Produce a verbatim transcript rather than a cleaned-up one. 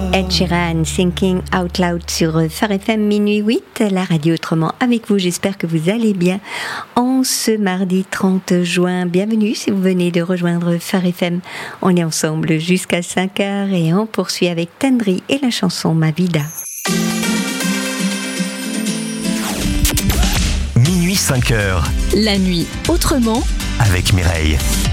Ed Sheeran, Thinking Out Loud sur Phare F M minuit huit, la radio autrement avec vous. J'espère que vous allez bien en ce mardi trente juin. Bienvenue si vous venez de rejoindre Phare F M. On est ensemble jusqu'à cinq heures et on poursuit avec Tendry et la chanson Ma Vida. Minuit cinq heures. La nuit autrement avec Mireille.